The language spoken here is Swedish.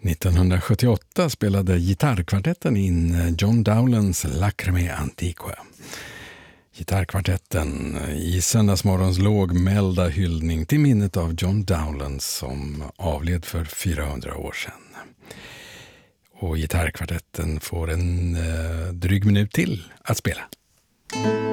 1978 spelade gitarrkvartetten in John Dowlands Lacrime Antiqua. Gitarrkvartetten i söndagsmorgons lågmälda hyllning till minnet av John Dowland som avled för 400 år sedan. Och gitarrkvartetten får en dryg minut till att spela.